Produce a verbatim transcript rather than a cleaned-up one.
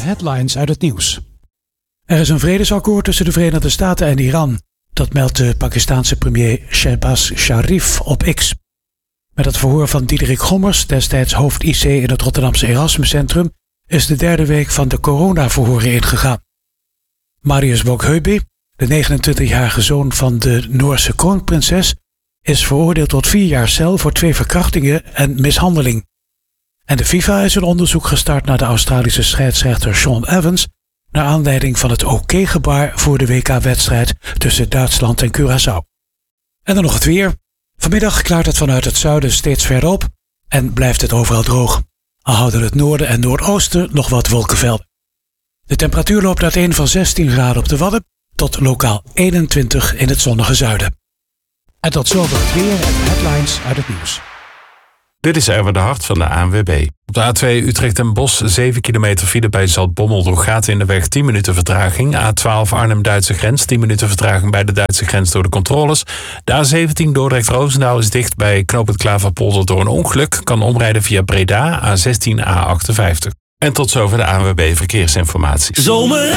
headlines uit het nieuws. Er is een vredesakkoord tussen de Verenigde Staten en Iran. Dat meldt de Pakistaanse premier Shehbaz Sharif op X. Met het verhoor van Diederik Gommers, destijds hoofd I C in het Rotterdamse Erasmuscentrum, is de derde week van de coronaverhoren ingegaan. Marius Bogheubi, de negenentwintigjarige zoon van de Noorse kroonprinses, is veroordeeld tot vier jaar cel voor twee verkrachtingen en mishandeling. En de FIFA is een onderzoek gestart naar de Australische scheidsrechter Sean Evans, naar aanleiding van het oké-gebaar voor de W K-wedstrijd tussen Duitsland en Curaçao. En dan nog het weer. Vanmiddag klaart het vanuit het zuiden steeds verder op en blijft het overal droog. Al houden het noorden en noordoosten nog wat wolkenvelden. De temperatuur loopt uiteen van zestien graden op de Wadden tot lokaal eenentwintig in het zonnige zuiden. En tot zover het weer en de headlines uit het nieuws. Dit is Erwin de Hart van de A N W B. Op de A twee Utrecht en Bosch zeven kilometer file bij Zaltbommel door gaten in de weg, tien minuten vertraging. A twaalf Arnhem-Duitse grens, tien minuten vertraging bij de Duitse grens door de controles. De A zeventien Dordrecht-Roosendaal is dicht bij knooppunt Klaverpolder door een ongeluk. Kan omrijden via Breda, A zestien A achtenvijftig. En tot zover de A N W B Verkeersinformatie. Zomer